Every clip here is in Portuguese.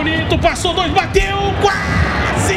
bonito, passou dois, bateu, quase.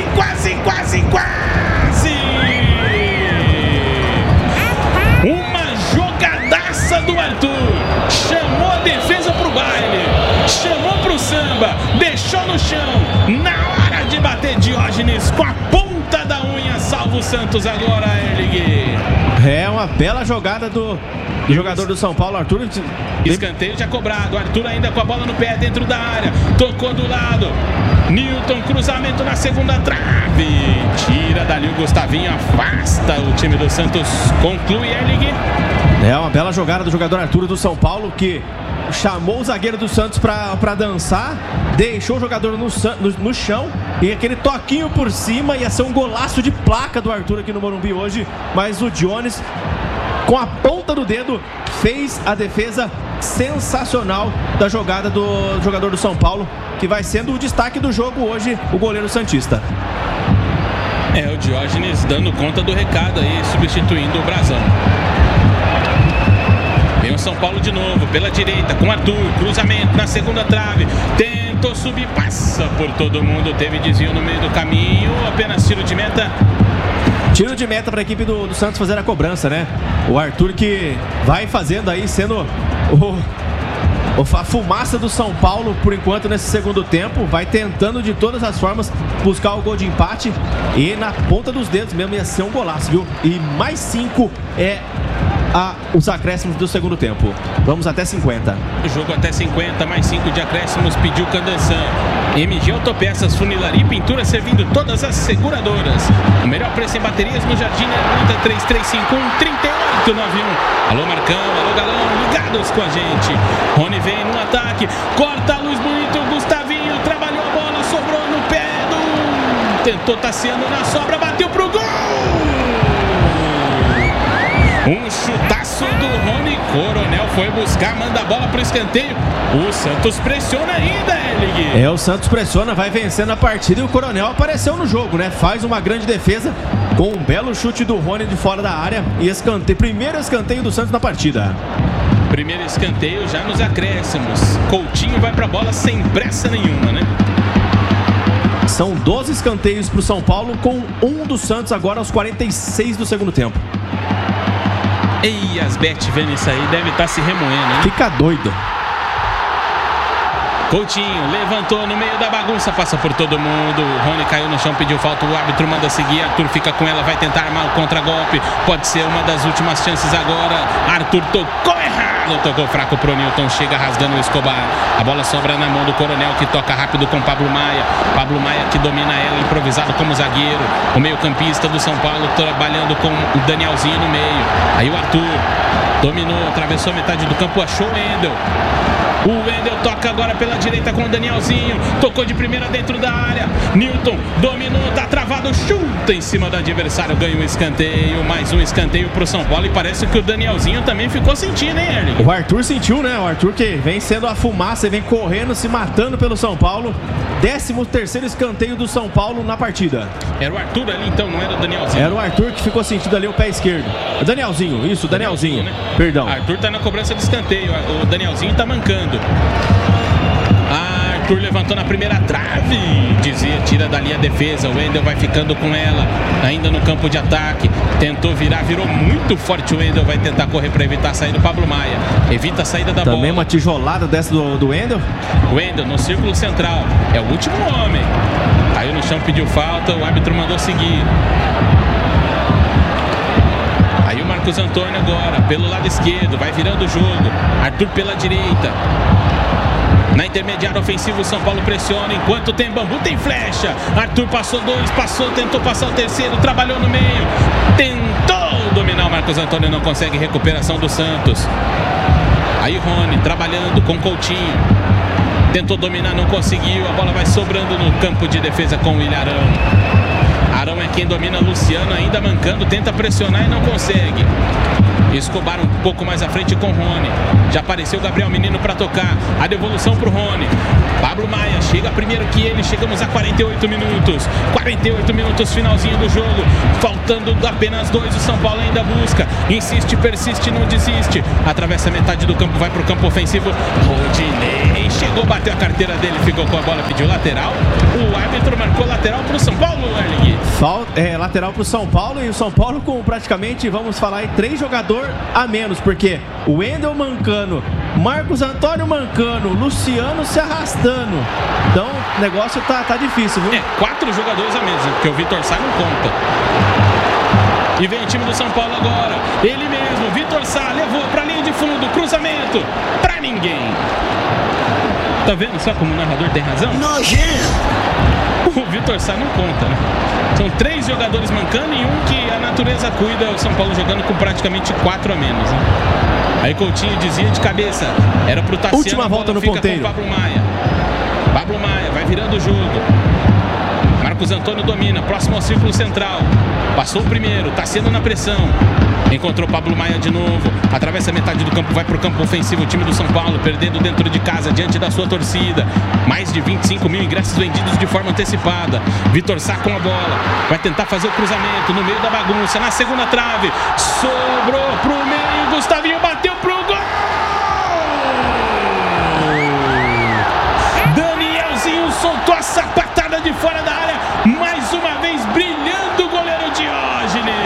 Uma jogadaça do Arthur, chamou a defesa pro baile, chamou pro samba, deixou no chão, na hora de bater Diógenes com a ponta da unha, salva o Santos agora, Erling. É uma bela jogada do jogador do São Paulo, Arthur. Escanteio já cobrado, Arthur ainda com a bola no pé dentro da área, tocou do lado, Newton, cruzamento na segunda trave, tira dali o Gustavinho, afasta o time do Santos, conclui, Erling. É uma bela jogada do jogador Arthur do São Paulo, que chamou o zagueiro do Santos pra dançar, deixou o jogador no chão, e aquele toquinho por cima, ia ser um golaço de placa do Arthur aqui no Morumbi hoje, mas o Jones, com a ponta do dedo, fez a defesa sensacional da jogada do jogador do São Paulo, que vai sendo o destaque do jogo hoje, o goleiro santista. É, o Diógenes dando conta do recado aí, substituindo o Brazão. Vem o São Paulo de novo, pela direita, com Arthur, cruzamento na segunda trave, tentou subir, passa por todo mundo, teve desvio no meio do caminho, apenas tiro de meta. Tiro de meta para a equipe do Santos fazer a cobrança, né? O Arthur que vai fazendo aí, sendo a fumaça do São Paulo por enquanto nesse segundo tempo, vai tentando de todas as formas buscar o gol de empate, e na ponta dos dedos mesmo ia ser um golaço, viu? E mais 5 é os acréscimos do segundo tempo. Vamos até 50. O jogo até 50, mais 5 de acréscimos, pediu Candansan. MG Autopeças, funilaria e pintura, servindo todas as seguradoras. O melhor preço em baterias no Jardim Erunda, 3351-3891. Alô Marcão, alô Galão, ligados com a gente. Rony vem no ataque, corta a luz bonito, Gustavinho trabalhou a bola, sobrou no pé do... Tentou Tassiano na sobra, bateu pro gol! Um chutaço do Rony, Coronel foi buscar, manda a bola pro escanteio. O Santos pressiona ainda, Erling. O Santos pressiona, vai vencendo a partida, e o Coronel apareceu no jogo, né? Faz uma grande defesa com um belo chute do Rony de fora da área, e primeiro escanteio do Santos na partida. Primeiro escanteio já nos acréscimos. Coutinho vai pra bola sem pressa nenhuma, né? São 12 escanteios pro São Paulo, com um do Santos agora aos 46 do segundo tempo. Ei, as Bet vendo isso aí, deve estar se remoendo, hein? Fica doido. Coutinho levantou no meio da bagunça, passa por todo mundo. O Rony caiu no chão, pediu falta, o árbitro manda seguir. Arthur fica com ela, vai tentar armar o contragolpe. Pode ser uma das últimas chances agora. Arthur tocou errado, tocou fraco pro Newton, chega rasgando o Escobar. A bola sobra na mão do Coronel, que toca rápido com Pablo Maia. Pablo Maia que domina ela, improvisado como zagueiro. O meio-campista do São Paulo trabalhando com o Danielzinho no meio. Aí o Arthur dominou, atravessou a metade do campo, achou o Wendel. O Wendel toca agora pela direita com o Danielzinho. Tocou de primeira dentro da área. Newton dominou, tá travado, chuta em cima do adversário, ganha um escanteio. Mais um escanteio pro São Paulo, e parece que o Danielzinho também ficou sentindo, hein, Erling? O Arthur sentiu, né? O Arthur que vem sendo a fumaça e vem correndo, se matando pelo São Paulo. 13º escanteio do São Paulo na partida. Era o Arthur ali então, não era o Danielzinho? Era o Arthur que ficou sentindo ali o pé esquerdo. O Danielzinho, isso, o Danielzinho, né? Perdão. Arthur tá na cobrança de escanteio, o Danielzinho tá mancando. Arthur levantou na primeira trave, dizia, tira dali a defesa. O Wendel vai ficando com ela, ainda no campo de ataque. Tentou virar, virou muito forte o Wendel. Vai tentar correr para evitar a saída do Pablo Maia. Evita a saída da bola. Também uma tijolada dessa do Wendel. Wendel no círculo central, é o último homem. Caiu no chão, pediu falta, o árbitro mandou seguir. Aí o Marcos Antônio agora, pelo lado esquerdo, vai virando o jogo. Arthur pela direita. Na intermediária ofensiva, o São Paulo pressiona. Enquanto tem bambu, tem flecha. Arthur passou dois, tentou passar o terceiro, trabalhou no meio. Tentou dominar o Marcos Antônio, não consegue, recuperação do Santos. Aí Rony trabalhando com Coutinho. Tentou dominar, não conseguiu. A bola vai sobrando no campo de defesa com o William Arão. Arão é quem domina, Luciano ainda mancando, tenta pressionar e não consegue. Escobar um pouco mais à frente com Rony. Já apareceu o Gabriel Menino para tocar. A devolução pro Rony. Pablo Maia chega primeiro que ele. Chegamos a 48 minutos. 48 minutos, finalzinho do jogo. Faltando apenas 2. O São Paulo ainda busca. Insiste, persiste, não desiste. Atravessa a metade do campo, vai pro campo ofensivo. Rodinei Ninguém chegou, bateu a carteira dele, ficou com a bola, pediu lateral. O árbitro marcou lateral pro São Paulo, Erling. Lateral pro São Paulo, e o São Paulo com praticamente, vamos falar aí, 3 jogadores a menos, porque o Wendel mancando, Marcos Antônio mancando, Luciano se arrastando. Então o negócio tá difícil, viu? 4 jogadores a menos, porque o Vitor Sá não conta. E vem o time do São Paulo agora. Ele mesmo, Vitor Sá, levou pra linha de fundo, cruzamento pra ninguém. Tá vendo só como o narrador tem razão? Nojento! O Vitor Sá não conta, né? São 3 jogadores mancando e um que a natureza cuida. O São Paulo jogando com praticamente 4 a menos, né? Aí Coutinho dizia de cabeça, era pro Tassiano. Última volta no ponteiro. Com Pablo Maia. Pablo Maia vai virando o jogo. Marcos Antônio domina, próximo ao círculo central. Passou o primeiro, Tassiano na pressão. Encontrou Pablo Maia de novo. Atravessa a metade do campo, vai pro campo ofensivo. O time do São Paulo perdendo dentro de casa, diante da sua torcida. Mais de 25 mil ingressos vendidos de forma antecipada. Vitor Sá com a bola. Vai tentar fazer o cruzamento no meio da bagunça. Na segunda trave. Sobrou pro meio. Gustavinho bateu pro gol. Danielzinho soltou a sapatada de fora da área. Mais uma vez brilhando o goleiro Diógenes.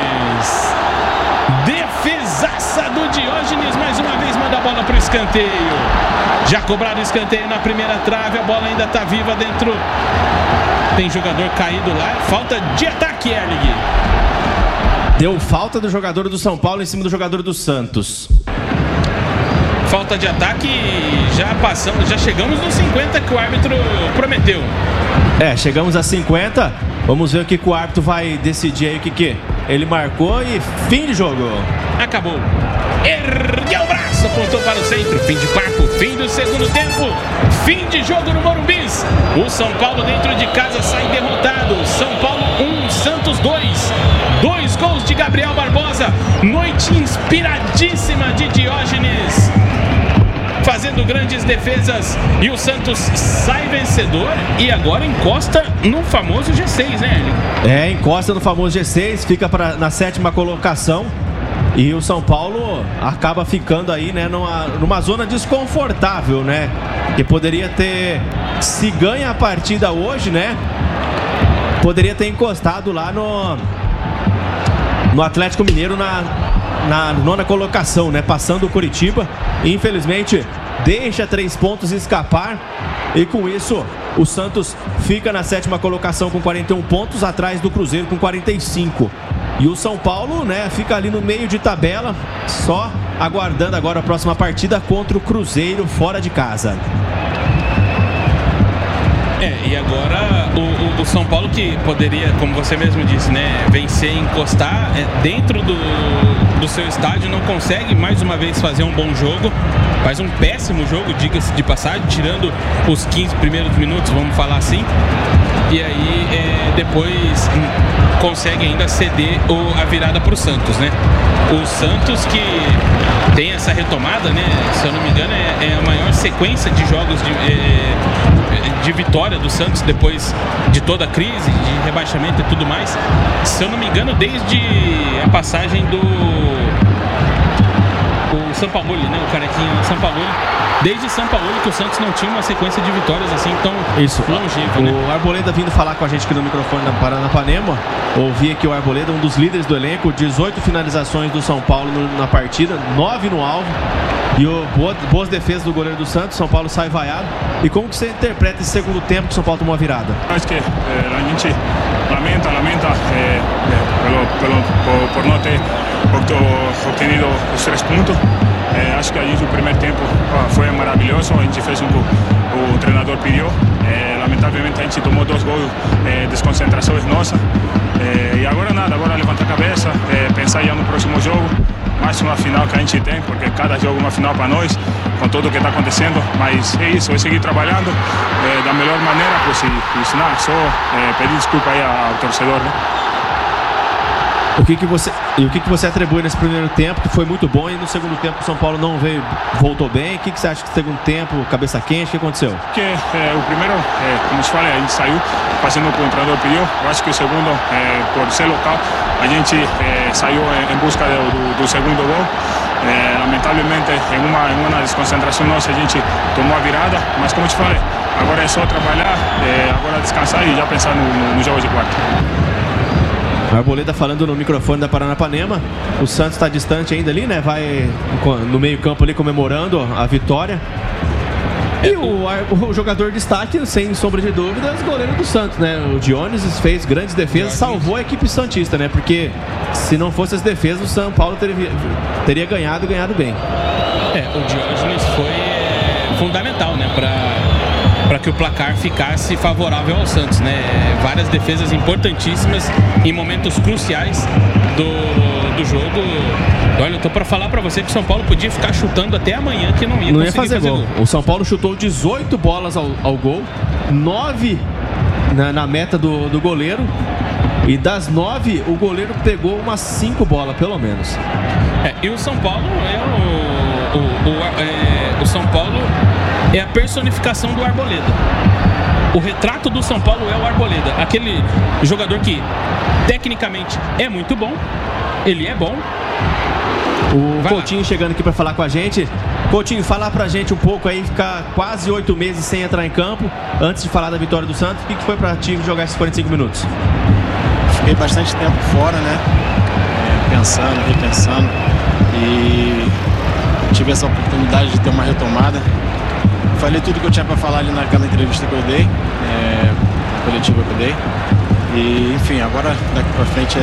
Defesaça do Diógenes, mais uma vez manda a bola pro escanteio. Já cobrado o escanteio na primeira trave, a bola ainda tá viva dentro. Tem jogador caído lá, falta de ataque, Erling. Deu falta do jogador do São Paulo em cima do jogador do Santos. Falta de ataque, já chegamos nos 50 que o árbitro prometeu. Chegamos a 50. Vamos ver o que o árbitro vai decidir aí, o que ele marcou, e fim de jogo. Acabou. Ergueu o braço, apontou para o centro. Fim de quarto, fim do segundo tempo. Fim de jogo no Morumbi. O São Paulo dentro de casa sai derrotado. São Paulo 1, Santos 2. 2 gols de Gabriel Barbosa. Noite inspiradíssima de Diógenes, fazendo grandes defesas, e o Santos sai vencedor e agora encosta no famoso G6, né, Erling? Encosta no famoso G6, fica na 7ª colocação, e o São Paulo acaba ficando aí, né, numa zona desconfortável, né, que poderia ter, se ganha a partida hoje, né, poderia ter encostado lá no Atlético Mineiro na 9ª colocação, né? Passando o Curitiba. Infelizmente, deixa 3 pontos escapar. E com isso, o Santos fica na 7ª colocação com 41 pontos, atrás do Cruzeiro com 45. E o São Paulo, né, fica ali no meio de tabela, só aguardando agora a próxima partida contra o Cruzeiro fora de casa. E agora o São Paulo, que poderia, como você mesmo disse, né, vencer e encostar dentro do seu estádio, não consegue mais uma vez fazer um bom jogo. Faz um péssimo jogo, diga-se de passagem, tirando os 15 primeiros minutos, vamos falar assim. E aí depois consegue ainda ceder a virada para o Santos, né? O Santos, que tem essa retomada, né? Se eu não me engano, é a maior sequência de jogos de vitória do Santos depois de toda a crise, de rebaixamento e tudo mais. Se eu não me engano, desde a passagem do Sampaoli, né? O carequinha Sampaoli. Desde Sampaoli que o Santos não tinha uma sequência de vitórias assim tão longeva, né? O Arboleda vindo falar com a gente aqui no microfone da Paranapanema. Ouvi aqui o Arboleda, um dos líderes do elenco, 18 finalizações do São Paulo na partida, 9 no alvo. E boas defesas do goleiro do Santos. São Paulo sai vaiado. E como que você interpreta esse segundo tempo que o São Paulo tomou a virada? Acho que a gente lamenta por não ter obtenido os 3 pontos. Acho que a gente, o primeiro tempo foi maravilhoso. A gente fez o treinador pediu. Lamentavelmente a gente tomou 2 gols, desconcentrações nossas. E agora nada, agora levantar a cabeça, pensar já no próximo jogo. Mais uma final que a gente tem, porque cada jogo é uma final para nós, com tudo o que está acontecendo. Mas é isso, é seguir trabalhando da melhor maneira possível. Isso não, só pedir desculpa aí ao torcedor, né? O que você atribui nesse primeiro tempo, que foi muito bom, e no segundo tempo o São Paulo não veio, voltou bem? O que você acha que no segundo tempo, cabeça quente, o que aconteceu? Que o primeiro, como se fala, a gente saiu fazendo o que o treinador pediu. Eu acho que o segundo, por ser local, a gente saiu em busca do segundo gol. Lamentavelmente, em uma desconcentração nossa, a gente tomou a virada, mas como eu te falei, agora é só trabalhar, agora descansar e já pensar no jogo de quarta. O Arboleda falando no microfone da Paranapanema. O Santos está distante ainda ali, né? Vai no meio campo ali comemorando a vitória. E o jogador de destaque, sem sombra de dúvidas, o goleiro do Santos, né? O Dionísio fez grandes defesas, salvou a equipe santista, né? Porque se não fosse as defesas, o São Paulo teria ganhado bem. O Dionísio foi fundamental, né? Para que o placar ficasse favorável ao Santos, né? Várias defesas importantíssimas em momentos cruciais do jogo. Olha, eu tô para falar para você que o São Paulo podia ficar chutando até amanhã que não ia fazer gol. O São Paulo chutou 18 bolas ao gol, 9 na meta do goleiro. E das 9, o goleiro pegou umas 5 bolas, pelo menos. E o São Paulo o São Paulo é a personificação do Arboleda. O retrato do São Paulo é o Arboleda. Aquele jogador que, tecnicamente, é muito bom. Ele é bom. O Coutinho chegando aqui para falar com a gente. Coutinho, falar pra gente um pouco aí, ficar quase 8 meses sem entrar em campo. Antes de falar da vitória do Santos, o que foi pra ti jogar esses 45 minutos? Fiquei bastante tempo fora, né? Pensando, repensando. E tive essa oportunidade de ter uma retomada. Falei tudo que eu tinha para falar ali naquela entrevista que eu dei, coletiva que eu dei. E, enfim, agora daqui para frente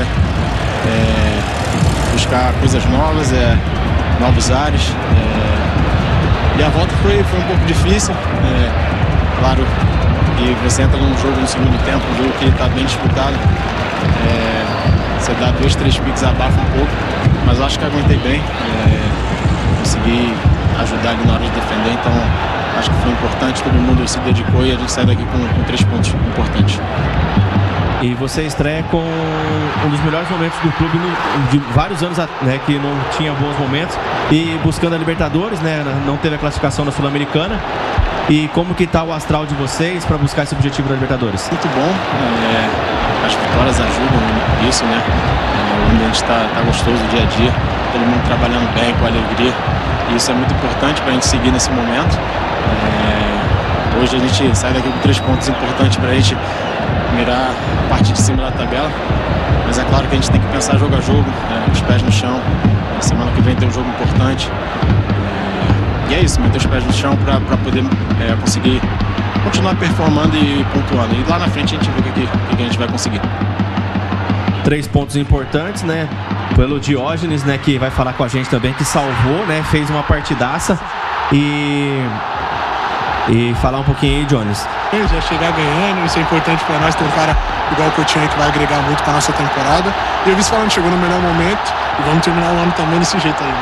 buscar coisas novas, novos ares. E a volta foi um pouco difícil. Claro que você entra num jogo no segundo tempo, um jogo que está bem disputado. Você dá 2, 3 piques, abafa um pouco, mas eu acho que aguentei bem. Consegui ajudar ali na hora de defender, então acho que foi importante, todo mundo se dedicou e a gente sai daqui com 3 pontos importantes. E você estreia com um dos melhores momentos do clube de vários anos, né, que não tinha bons momentos, e buscando a Libertadores, né, não teve a classificação da Sul-Americana. E como que tá o astral de vocês para buscar esse objetivo da Libertadores? Muito bom, as vitórias ajudam isso, né? O ambiente está gostoso dia a dia, todo mundo trabalhando bem, com alegria, e isso é muito importante para a gente seguir nesse momento. Hoje a gente sai daqui com 3 pontos importantes para a gente mirar a parte de cima da tabela, mas é claro que a gente tem que pensar jogo a jogo, os pés no chão. Semana que vem tem um jogo importante. E é isso, meter os pés no chão para poder conseguir continuar performando e pontuando. E lá na frente a gente vê o que a gente vai conseguir. 3 pontos importantes, né? Pelo Diógenes, né? Que vai falar com a gente também, que salvou, né? Fez uma partidaça. E falar um pouquinho aí, Jones. Já chegar ganhando, isso é importante para nós. Ter um cara igual o Coutinho aí que vai agregar muito para nossa temporada. E eu vi falando, chegou no melhor momento. E vamos terminar o ano também desse jeito aí.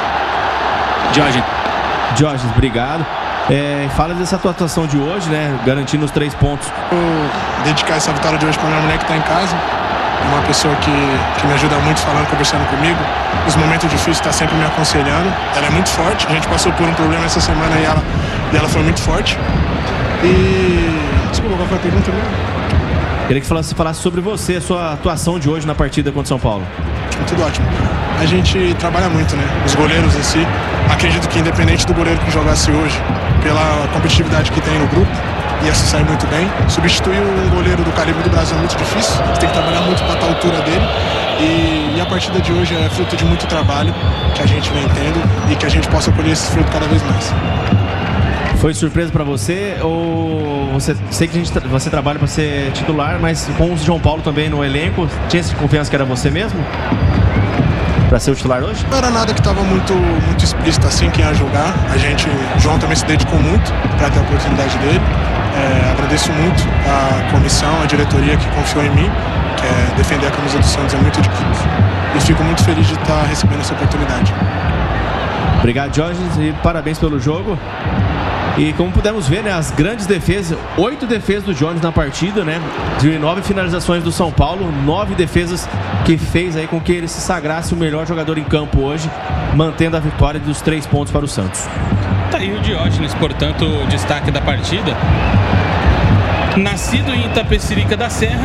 Diógenes, obrigado. Fala dessa tua atuação de hoje, né? Garantindo os 3 pontos. Vou dedicar essa vitória de hoje para minha mulher que está em casa. É uma pessoa que me ajuda muito falando, conversando comigo. Nos momentos difíceis está sempre me aconselhando. Ela é muito forte. A gente passou por um problema essa semana e ela foi muito forte. Desculpa, qual foi a pergunta mesmo? Queria que você falasse sobre você, a sua atuação de hoje na partida contra o São Paulo. Tudo ótimo. A gente trabalha muito, né? Os goleiros em si. Acredito que independente do goleiro que jogasse hoje, pela competitividade que tem no grupo, ia se sair muito bem. Substituir um goleiro do calibre do Brasil é muito difícil. Você tem que trabalhar muito para estar à altura dele. E a partida de hoje é fruto de muito trabalho que a gente vem tendo e que a gente possa colher esse fruto cada vez mais. Foi surpresa para você ou sei que você trabalha para ser titular, mas com o João Paulo também no elenco, tinha essa confiança que era você mesmo para ser o titular hoje? Não era nada que estava muito explícito assim quem ia jogar. O João também se dedicou muito para ter a oportunidade dele. Agradeço muito a comissão, a diretoria que confiou em mim, que defender a camisa do Santos é muito difícil. E fico muito feliz de estar recebendo essa oportunidade. Obrigado, Jorge, e parabéns pelo jogo. E como pudemos ver, né, as grandes defesas, 8 defesas do Jones na partida, né, de 9 finalizações do São Paulo, 9 defesas que fez aí com que ele se sagrasse o melhor jogador em campo hoje, mantendo a vitória dos 3 pontos para o Santos. Tá aí o Diógenes, portanto, o destaque da partida. Nascido em Itapecerica da Serra,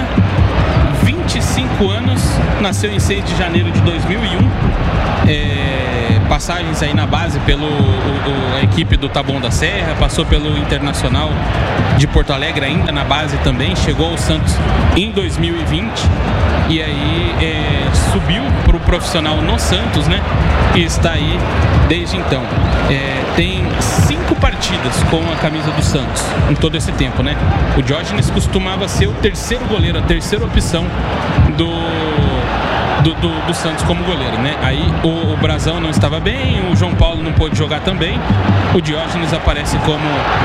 25 anos, nasceu em 6 de janeiro de 2001, passagens aí na base pelo a equipe do Taboão da Serra, passou pelo Internacional de Porto Alegre ainda na base também, chegou ao Santos em 2020 e aí subiu para o profissional no Santos, né? E está aí desde então. Tem 5 partidas com a camisa do Santos em todo esse tempo, né? O Diógenes costumava ser o terceiro goleiro, a terceira opção do Santos como goleiro, né? Aí o Brazão não estava bem, o João Paulo não pôde jogar também, o Diógenes aparece como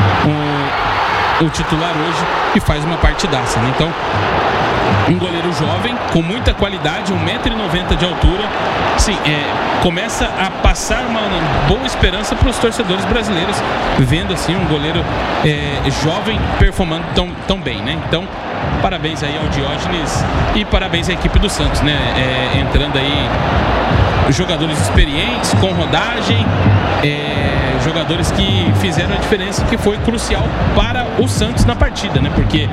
o titular hoje e faz uma partidaça, né? Então, um goleiro jovem, com muita qualidade, 1,90 m de altura, sim, começa a passar uma boa esperança para os torcedores brasileiros, vendo assim um goleiro jovem performando tão bem, né? Então, parabéns aí ao Diógenes e parabéns à equipe do Santos, né? Entrando aí jogadores experientes, com rodagem, jogadores que fizeram a diferença, que foi crucial para o Santos na partida, né? Porque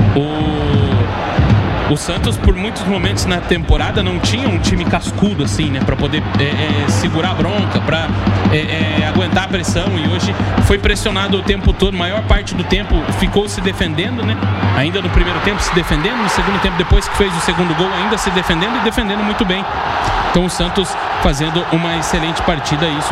o Santos, por muitos momentos na temporada, não tinha um time cascudo assim, né? Para poder segurar a bronca, para aguentar a pressão. E hoje foi pressionado o tempo todo. A maior parte do tempo ficou se defendendo, né? Ainda no primeiro tempo se defendendo, no segundo tempo, depois que fez o segundo gol, ainda se defendendo e defendendo muito bem. Então o Santos fazendo uma excelente partida. Isso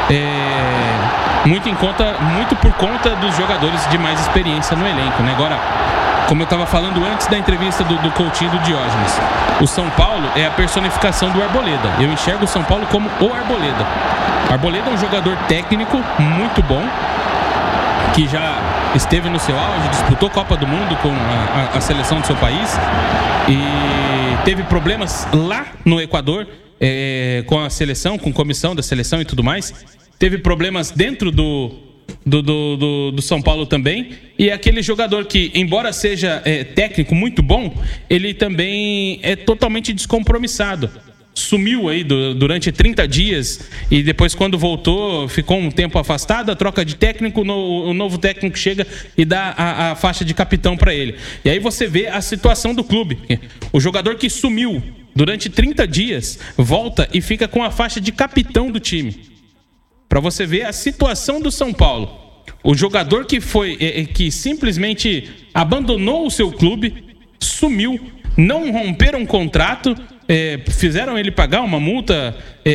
muito por conta dos jogadores de mais experiência no elenco, né? Agora, como eu estava falando antes da entrevista do Coutinho e do Diógenes, o São Paulo é a personificação do Arboleda. Eu enxergo o São Paulo como o Arboleda. O Arboleda é um jogador técnico muito bom, que já esteve no seu auge, disputou Copa do Mundo com a seleção do seu país e teve problemas lá no Equador com a seleção, com comissão da seleção e tudo mais. Teve problemas dentro do São Paulo também, e é aquele jogador que, embora seja técnico muito bom, ele também é totalmente descompromissado. Sumiu aí durante 30 dias e depois, quando voltou, ficou um tempo afastado. A troca de técnico, o novo técnico chega e dá a faixa de capitão para ele. E aí você vê a situação do clube. O jogador que sumiu durante 30 dias volta e fica com a faixa de capitão do time. Para você ver a situação do São Paulo. O jogador que simplesmente abandonou o seu clube, sumiu, não romperam um contrato, fizeram ele pagar uma multa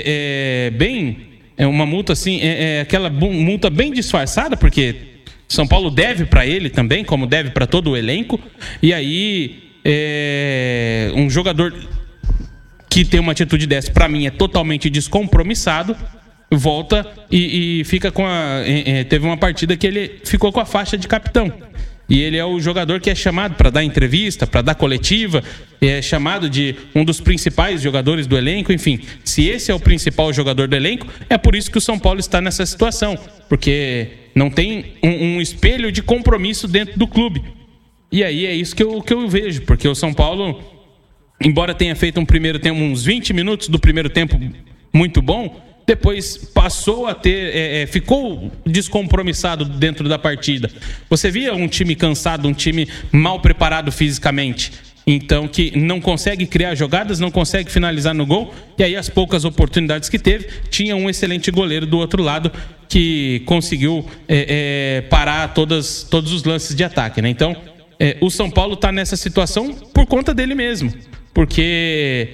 uma multa assim, aquela multa bem disfarçada, porque São Paulo deve para ele também, como deve para todo o elenco. E aí um jogador que tem uma atitude dessa, para mim, é totalmente descompromissado. Volta e fica com teve uma partida que ele ficou com a faixa de capitão. E ele é o jogador que é chamado para dar entrevista, para dar coletiva, é chamado de um dos principais jogadores do elenco. Enfim, se esse é o principal jogador do elenco, é por isso que o São Paulo está nessa situação, porque não tem um espelho de compromisso dentro do clube. E aí é isso que eu vejo, porque o São Paulo, embora tenha feito uns 20 minutos do primeiro tempo muito bom, depois passou a ter, ficou descompromissado dentro da partida. Você via um time cansado, um time mal preparado fisicamente, então que não consegue criar jogadas, não consegue finalizar no gol, e aí as poucas oportunidades que teve, tinha um excelente goleiro do outro lado que conseguiu parar todos os lances de ataque, né? Então o São Paulo está nessa situação por conta dele mesmo, porque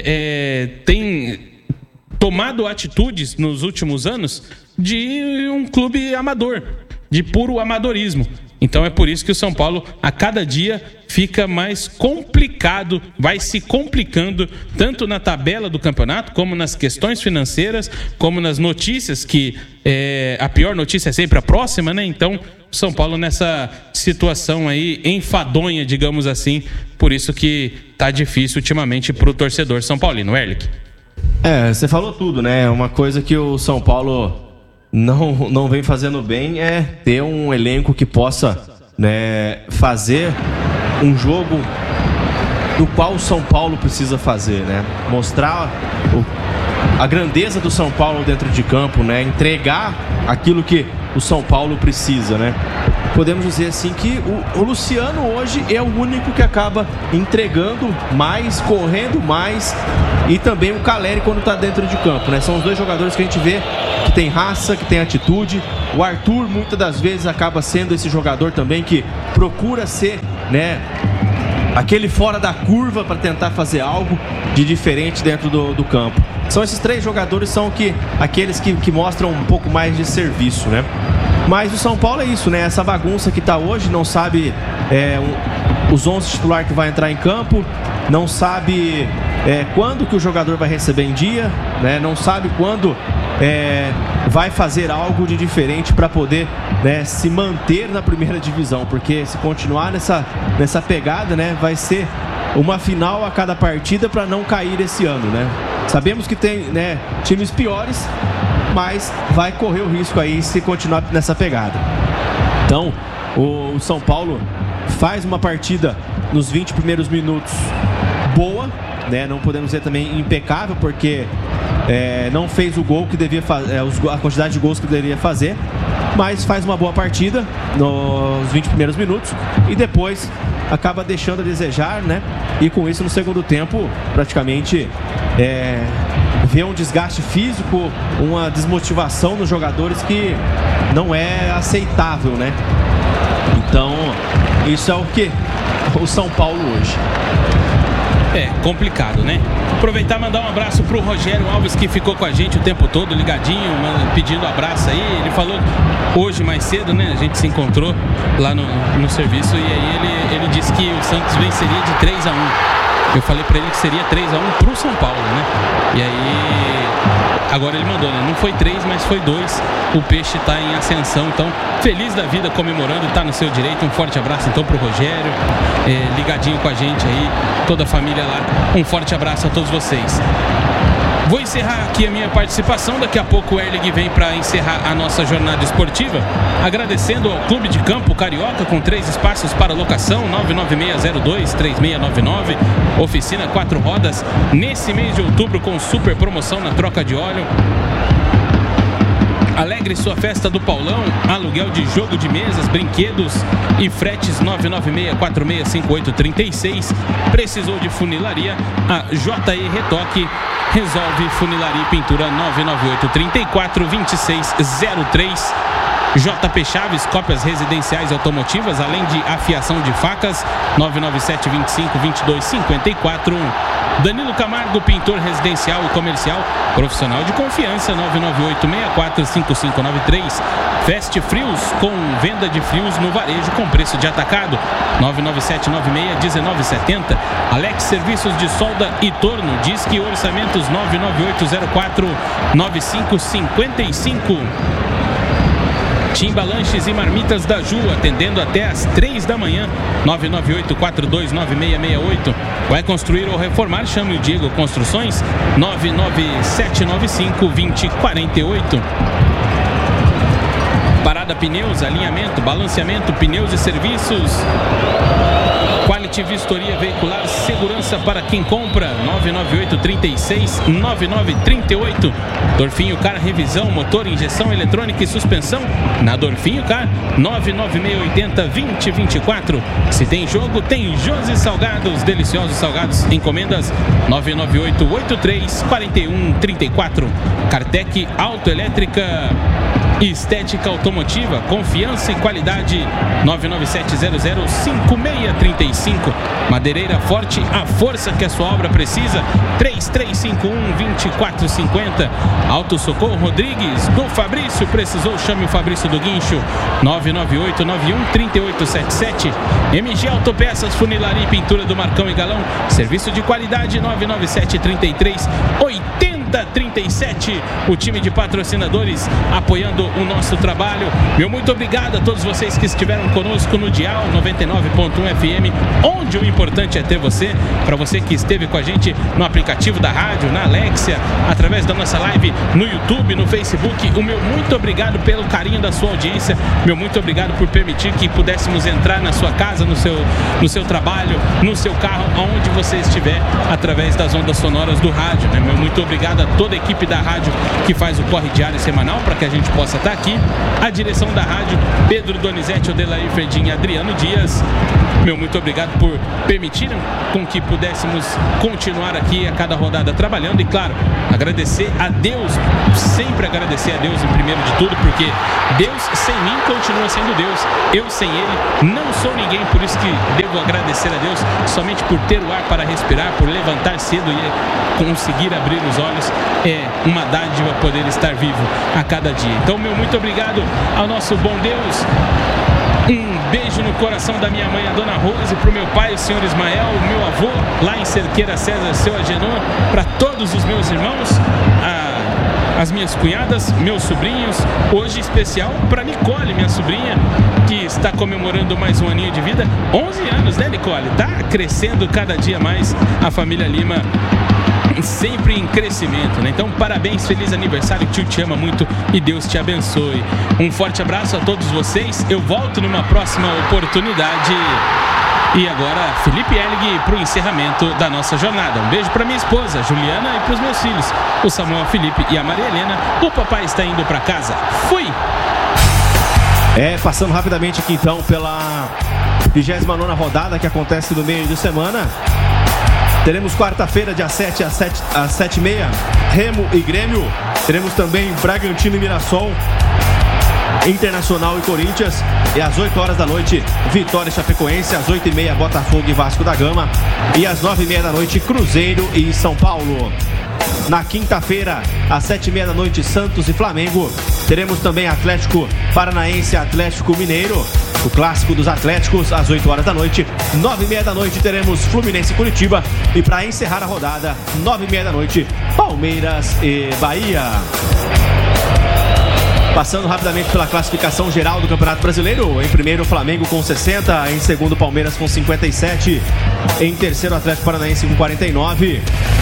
tem tomado atitudes nos últimos anos de um clube amador, de puro amadorismo. Então é por isso que o São Paulo, a cada dia, fica mais complicado, vai se complicando, tanto na tabela do campeonato, como nas questões financeiras, como nas notícias, que a pior notícia é sempre a próxima, né? Então, o São Paulo nessa situação aí, enfadonha, digamos assim, por isso que tá difícil ultimamente pro torcedor são paulino. Erlich. Você falou tudo, né? Uma coisa que o São Paulo não vem fazendo bem é ter um elenco que possa, né, fazer um jogo do qual o São Paulo precisa fazer, né? Mostrar a grandeza do São Paulo dentro de campo, né? Entregar aquilo que o São Paulo precisa, né? Podemos dizer assim que o Luciano hoje é o único que acaba entregando mais, correndo mais, e também o Caleri quando está dentro de campo, né? São os dois jogadores que a gente vê que tem raça, que tem atitude. O Arthur muitas das vezes acaba sendo esse jogador também que procura ser, né, aquele fora da curva para tentar fazer algo de diferente dentro do campo. São esses três jogadores, são aqueles que mostram um pouco mais de serviço, né? Mas o São Paulo é isso, né? Essa bagunça que está hoje, não sabe os 11 titulares que vai entrar em campo, não sabe quando que o jogador vai receber em dia, né? Não sabe quando vai fazer algo de diferente para poder, né, se manter na primeira divisão, porque se continuar nessa pegada, né, vai ser uma final a cada partida para não cair esse ano, né? Sabemos que tem, né, times piores, mas vai correr o risco aí se continuar nessa pegada. Então, o São Paulo faz uma partida nos 20 primeiros minutos boa, né? Não podemos dizer também impecável, porque não fez o gol que devia fazer, a quantidade de gols que deveria fazer, mas faz uma boa partida nos 20 primeiros minutos e depois acaba deixando a desejar, né? E com isso no segundo tempo praticamente vê um desgaste físico, uma desmotivação nos jogadores que não é aceitável, né? Então isso é o que o São Paulo hoje. É complicado, né? Aproveitar e mandar um abraço pro Rogério Alves, que ficou com a gente o tempo todo, ligadinho, pedindo abraço aí. Ele falou hoje mais cedo, né? A gente se encontrou lá no serviço, e aí ele disse que o Santos venceria de 3-1. Eu falei pra ele que seria 3-1 pro São Paulo, né? E aí, agora ele mandou, né? Não foi 3, mas foi 2. O Peixe tá em ascensão, então feliz da vida, comemorando, tá no seu direito. Um forte abraço então pro Rogério, ligadinho com a gente aí, toda a família lá. Um forte abraço a todos vocês. Vou encerrar aqui a minha participação. Daqui a pouco o Erling vem para encerrar a nossa jornada esportiva, agradecendo ao Clube de Campo Carioca, com 3 espaços para locação, 99602-3699, oficina 4 rodas, nesse mês de outubro com super promoção na troca de óleo. Alegre sua festa do Paulão, aluguel de jogo de mesas, brinquedos e fretes. 996465836. Precisou de funilaria? A JE Retoque resolve. Funilaria e pintura. 998342603. JP Chaves, cópias residenciais e automotivas, além de afiação de facas. 997252254. Danilo Camargo, pintor residencial e comercial, profissional de confiança. 998645593. Fast Frios, com venda de frios no varejo com preço de atacado. 997961970. Alex Serviços de Solda e Torno. Disque orçamentos 998049555. Timba Lanches e Marmitas da Ju, atendendo até às 3 da manhã. 998429668. Vai construir ou reformar? Chame o Diego Construções. 997952048. Parada Pneus, alinhamento, balanceamento, pneus e serviços. Quality Vistoria Veicular, segurança para quem compra. 998369938. Dorfinho Car, revisão, motor, injeção eletrônica e suspensão. Na Dorfinho Car, 99880-2024. Se tem jogo, tem Josi Salgados, deliciosos salgados. Encomendas 99883-4134. Kartek Autoelétrica e Estética Automotiva, confiança e qualidade. 997005635. Madeireira Forte, a força que a sua obra precisa. 3351-2450. Auto Socorro Rodrigues, do Fabrício. Precisou? Chame o Fabrício do Guincho. 99891-3877. MG Autopeças, funilaria e pintura do Marcão e Galão. Serviço de qualidade. 99733-8037. O time de patrocinadores apoiando o nosso trabalho. Meu muito obrigado a todos vocês que estiveram conosco no Dial 99.1 FM, onde o importante é ter você. Para você que esteve com a gente no aplicativo da rádio, na Alexia, através da nossa live no YouTube, no Facebook, o meu muito obrigado pelo carinho da sua audiência. Meu muito obrigado por permitir que pudéssemos entrar na sua casa, no seu trabalho, no seu carro, aonde você estiver, através das ondas sonoras do rádio, né? Meu muito obrigado obrigado a toda a equipe da rádio que faz o Corre Diário semanal para que a gente possa estar aqui. A direção da rádio, Pedro Donizete, Odelair Ferdim e Adriano Dias. Meu muito obrigado por permitirem com que pudéssemos continuar aqui a cada rodada trabalhando e, claro, agradecer a Deus, sempre agradecer a Deus em primeiro de tudo, porque Deus sem mim continua sendo Deus, eu sem Ele não sou ninguém, por isso que devo agradecer a Deus somente por ter o ar para respirar, por levantar cedo e conseguir abrir os olhos. É uma dádiva poder estar vivo a cada dia. Então, meu muito obrigado ao nosso bom Deus. Um beijo no coração da minha mãe, a Dona Rose, para o meu pai, o senhor Ismael, o meu avô, lá em Cerqueira César, seu Agenor, para todos os meus irmãos, as minhas cunhadas, meus sobrinhos, hoje especial para Nicole, minha sobrinha, que está comemorando mais um aninho de vida, 11 anos, né, Nicole? Está crescendo cada dia mais a família Lima, sempre em crescimento, né? Então, parabéns, feliz aniversário, o tio te ama muito e Deus te abençoe. Um forte abraço a todos vocês, eu volto numa próxima oportunidade. E agora, Felipe Ellig para o encerramento da nossa jornada. Um beijo para minha esposa, Juliana, e para os meus filhos, o Samuel, Felipe e a Maria Helena. O papai está indo para casa. Fui! Passando rapidamente aqui então pela 29ª rodada que acontece no meio de semana. Teremos quarta-feira, dia 7 às 7h30, Remo e Grêmio. Teremos também Bragantino e Mirassol, Internacional e Corinthians. E às 8 horas da noite, Vitória e Chapecoense. Às 8h30, Botafogo e Vasco da Gama. E às 9h30 da noite, Cruzeiro e São Paulo. Na quinta-feira, às 7h30 da noite, Santos e Flamengo. Teremos também Atlético Paranaense e Atlético Mineiro, o clássico dos Atléticos, às 8 horas da noite. 9h30 da noite teremos Fluminense e Curitiba. E para encerrar a rodada, 9h30 da noite, Palmeiras e Bahia. Passando rapidamente pela classificação geral do Campeonato Brasileiro. Em primeiro, Flamengo com 60. Em segundo, Palmeiras com 57. Em terceiro, Atlético Paranaense com 49.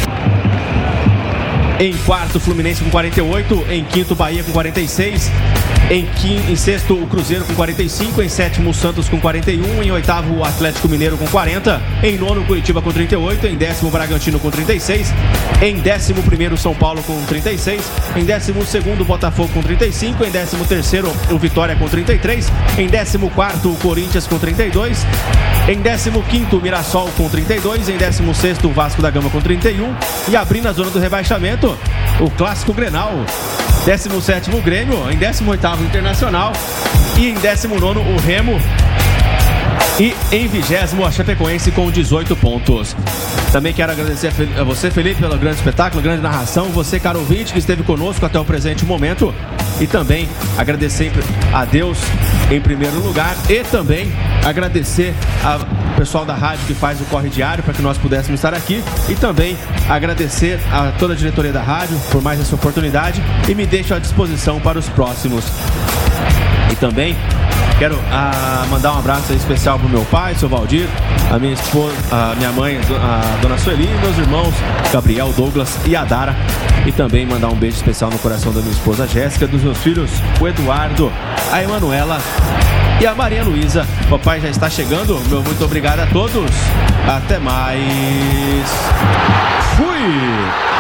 Em quarto, Fluminense com 48. Em quinto, Bahia com 46. Em sexto, o Cruzeiro com 45. Em sétimo, o Santos com 41. Em oitavo, o Atlético Mineiro com 40. Em nono, Curitiba com 38. Em décimo, o Bragantino com 36. Em 11º, São Paulo com 36. Em 12º, Botafogo com 35. Em 13º, o Vitória com 33. Em 14º, o Corinthians com 32. Em 15º, o Mirassol com 32. Em 16º, o Vasco da Gama com 31. E abrindo a zona do rebaixamento, o clássico Grenal. 17º, o Grêmio. Em 18º, o Internacional. E em 19º, o Remo. E em 20º, a Chapecoense com 18 pontos. Também quero agradecer a você, Felipe, pelo grande espetáculo, grande narração. Você, caro ouvinte, que esteve conosco até o presente momento. E também agradecer a Deus em primeiro lugar. E também agradecer ao pessoal da rádio que faz o Corre Diário para que nós pudéssemos estar aqui. E também agradecer a toda a diretoria da rádio por mais essa oportunidade. E me deixo à disposição para os próximos. E também quero mandar um abraço especial para o meu pai, seu Valdir, a minha esposa, a minha mãe, a dona Sueli, meus irmãos, Gabriel, Douglas e a Dara. E também mandar um beijo especial no coração da minha esposa Jéssica, dos meus filhos, o Eduardo, a Emanuela e a Maria Luísa. Papai já está chegando. Meu muito obrigado a todos. Até mais. Fui!